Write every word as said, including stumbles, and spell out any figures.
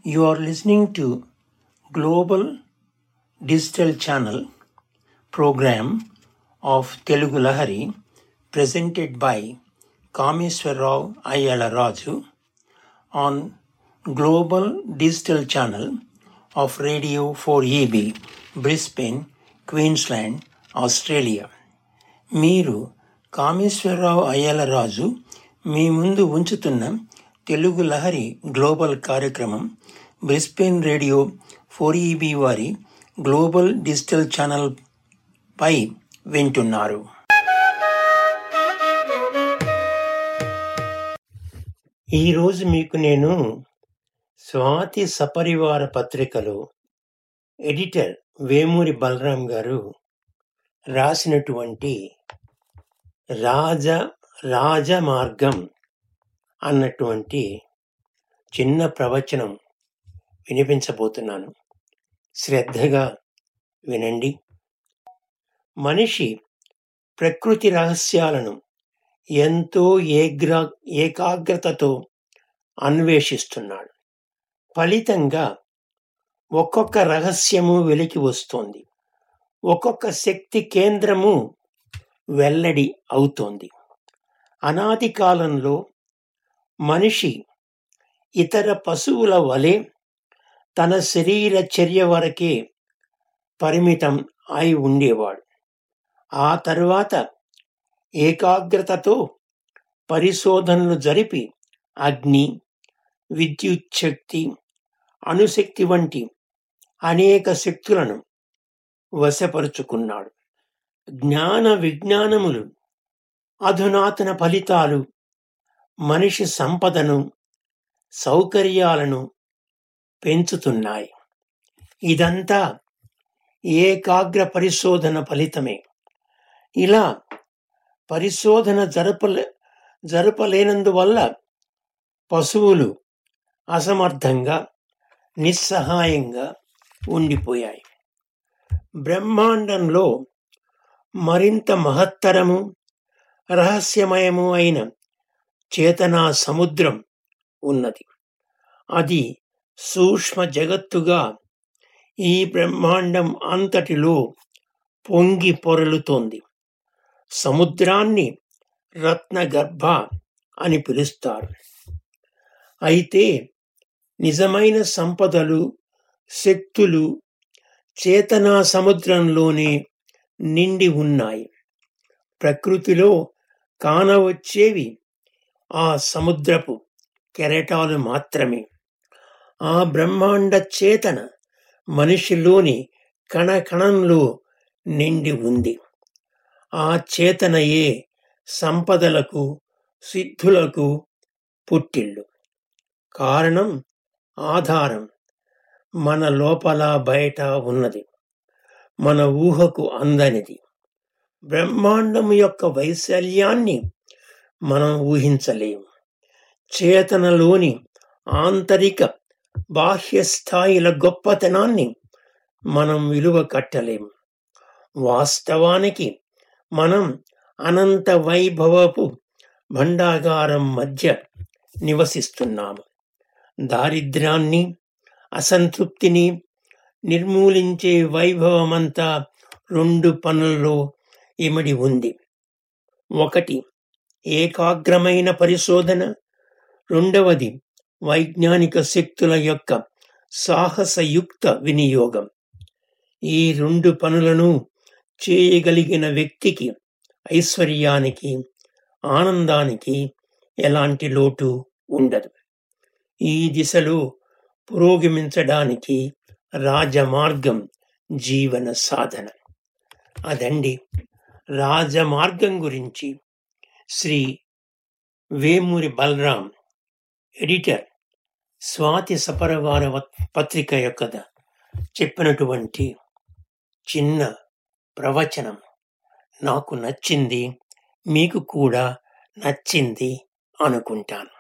You are listening to Global Digital Channel program of Telugu Lahari presented by Kameswarrao Ayyala Raju on Global Digital Channel of Radio four E B, Brisbane, Queensland, Australia. మీరు కామేశ్వరరావు అయ్యల రాజు మీ ముందు ఉంచుతున్న Telugu Lahari global కార్యక్రమం Brisbane radio four EB వారి global digital channel పై వింటున్నారు. ఈరోజు మీకు నేను స్వాతి సపరివార పత్రికలో editor Vemuri Balaram గారు రాసినటువంటి రాజ రాజమార్గం అన్నటువంటి చిన్న ప్రవచనం వినిపించబోతున్నాను. శ్రద్ధగా వినండి. మనిషి ప్రకృతి రహస్యాలను ఎంతో ఏగ్రా ఏకాగ్రతతో అన్వేషిస్తున్నాడు. ఫలితంగా ఒక్కొక్క రహస్యము వెలికి వస్తోంది. ఒక్కొక్క శక్తి కేంద్రము వెల్లడి అవుతోంది. అనాది కాలంలో మనిషి ఇతర పశువుల వలె తన శరీర చర్య వరకే పరిమితం అయి ఉండేవాడు. ఆ తరువాత ఏకాగ్రతతో పరిశోధనలు జరిపి అగ్ని, విద్యుత్ శక్తి, అణుశక్తి వంటి అనేక శక్తులను వశపరుచుకున్నాడు. జ్ఞాన విజ్ఞానములు అధునాతన ఫలితాలు మనిషి సంపదను, సౌకర్యాలను పెంచుతున్నాయి. ఇదంతా ఏకాగ్ర పరిశోధన ఫలితమే. ఇలా పరిశోధన జరపలే జరపలేనందువల్ల పశువులు అసమర్థంగా, నిస్సహాయంగా ఉండిపోయాయి. బ్రహ్మాండంలో మరింత మహత్తరము, రహస్యమయము అయిన చేతనా సముద్రం ఉన్నది. అది సూక్ష్మ జగత్తుగా ఈ బ్రహ్మాండం అంతటిలో పొంగి పొరలుతోంది. సముద్రాన్ని రత్నగర్భ అని పిలుస్తారు. అయితే నిజమైన సంపదలు, శక్తులు చేతనా సముద్రంలోనే నిండి ఉన్నాయి. ప్రకృతిలో కానవచ్చేవి ఆ సముద్రపు కెరటాలు మాత్రమే. ఆ బ్రహ్మాండ చేతన మనిషిలోని కణకణంలో నిండి ఉంది. ఆ చేతనయే సంపదలకు, సిద్ధులకు పుట్టిల్లు. కారణం, ఆధారం మన లోపల బయట ఉన్నది. మన ఊహకు అందనిది. బ్రహ్మాండం యొక్క వైశాల్యాన్ని మనం ఊహించలేము. చేతనలోని ఆంతరిక బాహ్య స్థాయిల గొప్పతనాన్ని మనం విలువ కట్టలేము. వాస్తవానికి మనం అనంత వైభవపు భండాగారం మధ్య నివసిస్తున్నాము. దారిద్ర్యాన్ని, అసంతృప్తిని నిర్మూలించే వైభవమంతా రెండు పనుల్లో ఇమిడి ఉంది. ఒకటి ఏకాగ్రమైన పరిశోధన, రెండవది వైజ్ఞానిక శక్తుల యొక్క సాహసయుక్త వినియోగం. ఈ రెండు పనులను చేయగలిగిన వ్యక్తికి ఐశ్వర్యానికి, ఆనందానికి ఎలాంటి లోటు ఉండదు. ఈ దిశలో పురోగమించడానికి రాజమార్గం జీవన సాధన. అదండి రాజమార్గం గురించి శ్రీ వేమూరి బలరాం, ఎడిటర్ స్వాతి సపరివార పత్రిక యొక్క చెప్పినటువంటి చిన్న ప్రవచనం నాకు నచ్చింది. మీకు కూడా నచ్చింది అనుకుంటాను.